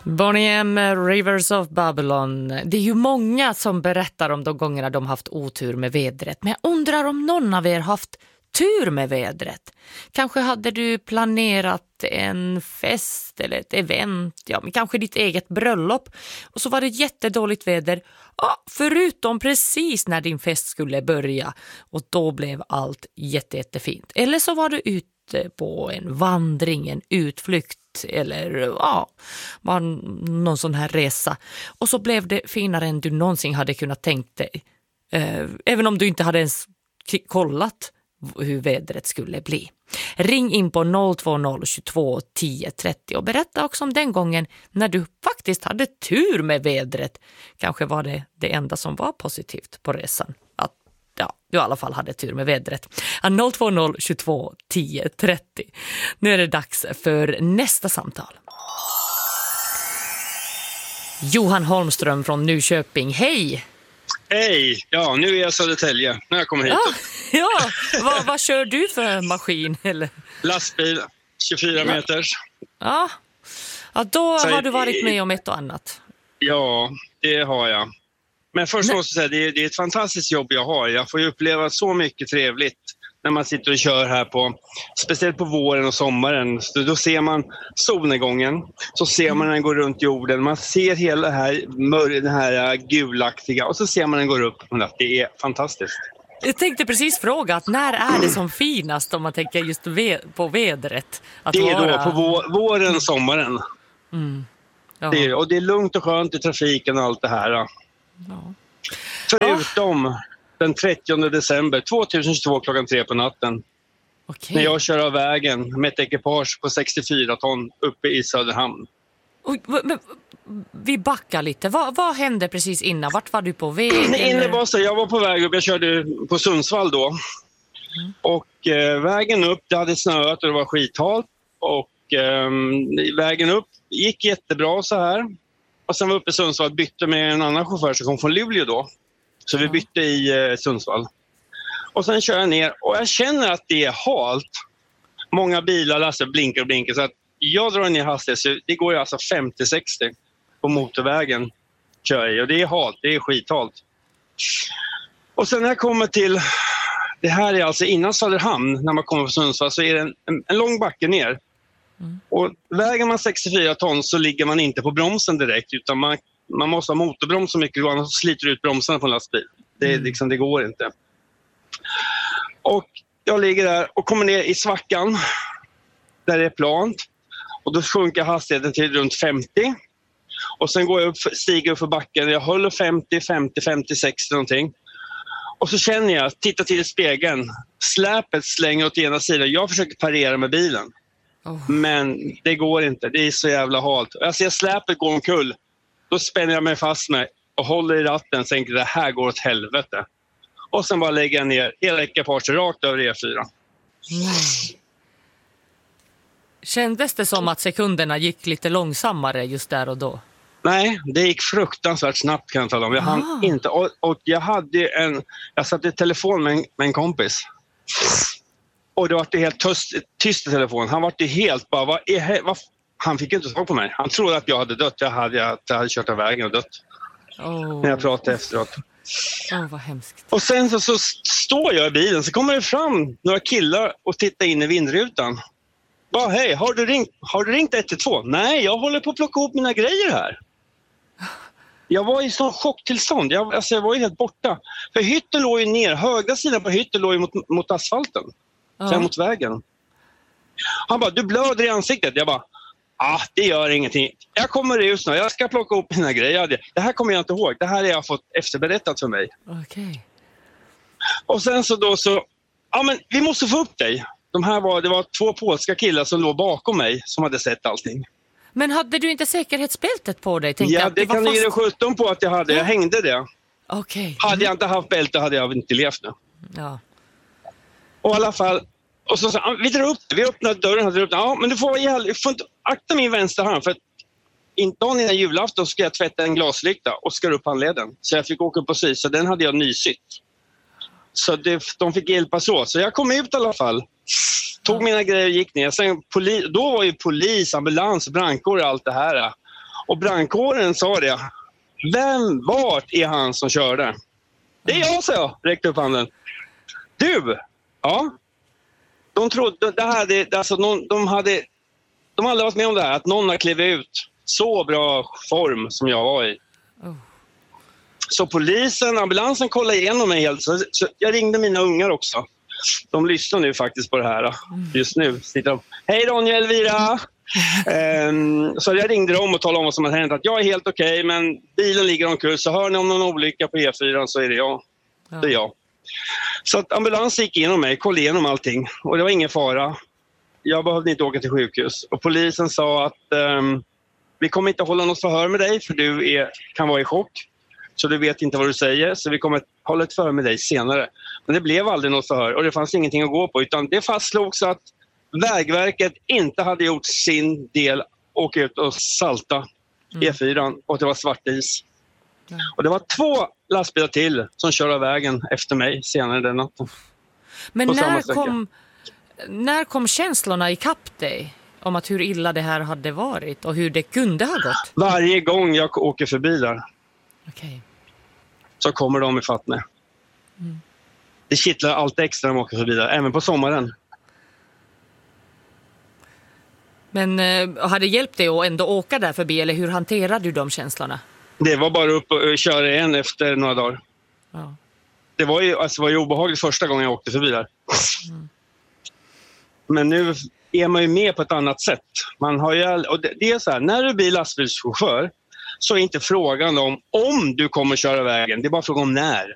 Bonnie M, Rivers of Babylon. Det är ju många som berättar om de gångerna de haft otur med vädret. Men jag undrar om någon av er haft tur med vädret. Kanske hade du planerat en fest eller ett event, ja, men kanske ditt eget bröllop. Och så var det jättedåligt väder, ja, förutom precis när din fest skulle börja. Och då blev allt jättefint. Eller så var du ute på en vandring, en utflykt eller ja, var någon sån här resa. Och så blev det finare än du någonsin hade kunnat tänkt dig. Även om du inte hade ens kollat hur vädret skulle bli. Ring in på 020 22 10 30 och berätta också om den gången när du faktiskt hade tur med vädret. Kanske var det enda som var positivt på resan. Att ja, du i alla fall hade tur med vädret. 020 22 10 30. Nu är det dags för nästa samtal. Johan Holmström från Nyköping. Hej! Hej! Ja, nu är jag i Södertälje. När jag kommer hit. Ja. Vad kör du för maskin? Eller? Lastbil, 24 meters. Ja, då så har du varit med om ett och annat. Ja, det har jag. Men först måste jag säga, det är ett fantastiskt jobb jag har. Jag får ju uppleva så mycket trevligt när man sitter och kör här speciellt på våren och sommaren. Då ser man solnedgången, så ser man den gå runt jorden. Man ser hela det här gulaktiga och så ser man den gå upp. Det är fantastiskt. Jag tänkte precis fråga att när är det som finast om man tänker just på vädret? Det är då på våren och sommaren. Mm. Ja. Och det är lugnt och skönt i trafiken och allt det här. Ja. Förutom den 30 december 2022 klockan 3 på natten. Okay. När jag kör av vägen med ett ekipage på 64 ton uppe i Söderhamn. Vi backar lite. Vad hände precis innan? Vart var du på väg? Jag var på väg upp. Jag körde på Sundsvall då. Och vägen upp, det hade snöat och det var skithalt. Och vägen upp gick jättebra så här. Och sen var uppe i Sundsvall, bytte med en annan chaufför som kom från Luleå då. Så vi bytte i Sundsvall. Och sen kör jag ner och jag känner att det är halt. Många bilar lassar blinkar och blinkar så att jag drar ner hastighet. Så det går ju alltså 50-60 på motorvägen kör jag. Och det är halt, det är skithalt. Och sen när jag kommer till, det här är alltså innan Söderhamn, när man kommer från Sundsvall så är det en lång backe ner. Och väger man 64 ton så ligger man inte på bromsen direkt utan man måste ha motorbroms så mycket annars sliter ut bromsarna på en lastbil. Det går inte. Och jag ligger där och kommer ner i svackan där det är plant och då sjunker hastigheten till runt 50 och sen går jag stiger upp för backen. Jag håller 50, 60 någonting. Och så känner jag, titta till spegeln, släpet slänger åt ena sidan. Jag försöker parera med bilen. Men det går inte, det är så jävla halt. Jag ser släpet gå omkull. Då spänner jag mig fast med och håller i ratten och tänker det här går åt helvete. Och sen bara lägger jag ner hela ekipaget rakt över E4. Nej. Kändes det som att sekunderna gick lite långsammare just där och då? Nej, det gick fruktansvärt snabbt kan jag tala om. Jag hann inte. Och jag hade jag satt i telefon med en kompis. Och det var det helt tyst i telefon. Han var det helt bara, han fick inte tag på mig. Han trodde att jag hade dött. Jag hade kört av vägen och dött. När jag pratade efteråt. Vad hemskt. Och sen så står jag i bilen så kommer det fram några killar och tittar in i vindrutan. Hej, har du ringt 112? Nej, jag håller på att plocka ihop mina grejer här. Jag var i sån chocktillstånd. Jag var ju helt borta. För hytten låg ju ner. Högra sidan på hytten låg ju mot asfalten. Sen mot vägen. Han bara, du blöder i ansiktet. Jag bara, det gör ingenting. Jag kommer ut nu. Jag ska plocka upp mina grejer. Det här kommer jag inte ihåg. Det här har jag fått efterberättat för mig. Okay. Och sen men vi måste få upp dig. Det var 2 polska killar som låg bakom mig som hade sett allting. Men hade du inte säkerhetsbältet på dig? Det kan ge 17 på att jag hade. Jag hängde det. Okay. Hade jag inte haft bälte hade jag inte levt nu. Ja. Och i alla fall, och så sa vi drar upp det. Vi öppnar dörren. Ja, men du får inte akta min vänster hand för att dagen innan julafton ska jag tvätta en glaslykta och skar upp handleden. Så jag fick åka upp och sy, så den hade jag nysytt. Så de fick hjälpas åt. Så jag kom ut i alla fall. Tog mina grejer och gick ner. Sen då var ju polis, ambulans, brandkår och allt det här. Och brandkåren sa det. Vart är han som körde? Det är jag, sa jag. Räckte upp handen. Du? Ja. De trodde det här, alltså de hade aldrig varit med om det här. Att någon har klivit ut så bra form som jag var i. Så ambulansen kollade igenom mig helt. Så jag ringde mina ungar också. De lyssnar nu faktiskt på det här. Just nu sitter de. Hej Ronja, Elvira! Så jag ringde dem och talade om vad som har hänt. Att jag är helt okej, men bilen ligger omkull. Så hör ni om någon olycka på E4 så är det jag. Ja. Det är jag. Så att ambulansen gick igenom mig, kollade igenom allting. Och det var ingen fara. Jag behövde inte åka till sjukhus. Och polisen sa att vi kommer inte hålla något förhör med dig för du kan vara i chock. Så du vet inte vad du säger. Så vi kommer hålla ett förhör med dig senare. Men det blev aldrig något förhör och det fanns ingenting att gå på. Utan det fastslogs att Vägverket inte hade gjort sin del, åka ut och salta E4 och det var svart is. Och det var 2 lastbilar till som körde av vägen efter mig senare den natten. Men när kom känslorna i kapp dig om att hur illa det här hade varit och hur det kunde ha gått? Varje gång jag åker förbi där så kommer de i fatt mig. Det kittlar allt extra när man åker förbi där, även på sommaren. Men har det hjälpt dig att ändå åka där förbi eller hur hanterar du de känslorna? Det var bara upp och köra igen efter några dagar. Ja. Det var ju obehagligt första gången jag åkte förbi där. Men nu är man ju med på ett annat sätt. Man har ju, och det är så här, när du blir lastbilschaufför så är inte frågan om du kommer köra vägen. Det är bara frågan om när.